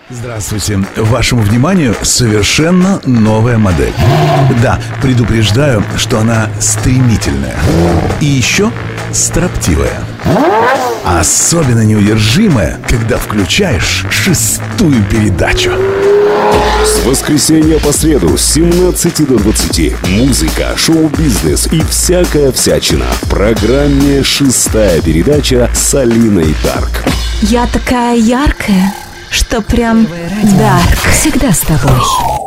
Здравствуйте. Вашему вниманию совершенно новая модель. Да, предупреждаю, что она стремительная. И еще строптивая. Особенно неудержимая, когда включаешь шестую передачу. С воскресенья по среду с 17 до 20 музыка, шоу-бизнес и всякая всячина в программе «Шестая передача» с Алиной Дарк. Я такая яркая, что прям дарк. Всегда с тобой.